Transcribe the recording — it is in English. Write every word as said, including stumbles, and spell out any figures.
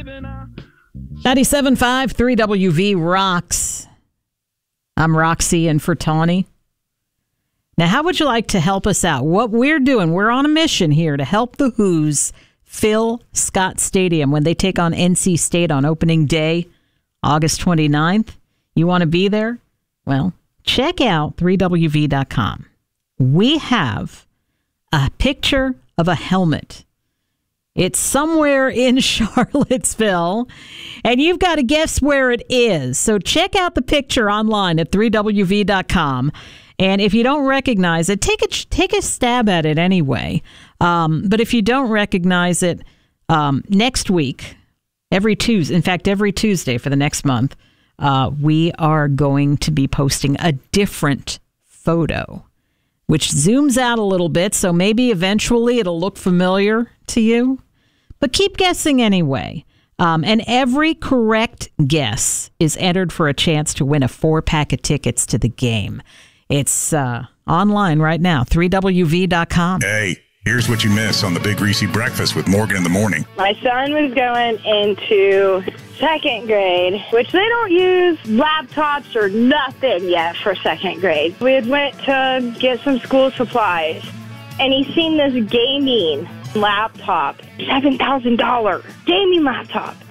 ninety-seven point five, three W V rocks. I'm Roxy and for Tawny. Now, how would you like to help us out? What we're doing, we're on a mission here to help the Who's fill Scott Stadium when they take on N C State on opening day, August twenty-ninth. You want to be there? Well, check out three W V dot com. We have a picture of a helmet. It's somewhere in Charlottesville, and you've got to guess where it is. So check out the picture online at three W V dot com. And if you don't recognize it, take a, take a stab at it anyway. Um, but if you don't recognize it, um, next week, every Tuesday, in fact, every Tuesday for the next month, uh, we are going to be posting a different photo, which zooms out a little bit, so maybe eventually it'll look familiar to you. But keep guessing anyway. Um, and every correct guess is entered for a chance to win a four-pack of tickets to the game. It's uh, online right now, three W V dot com. Hey, here's what you miss on the Big Greasy Breakfast with Morgan in the Morning. My son was going into second grade, which they don't use laptops or nothing yet for second grade. We had went to get some school supplies, and he seen this gaming laptop, seven thousand dollars gaming laptop.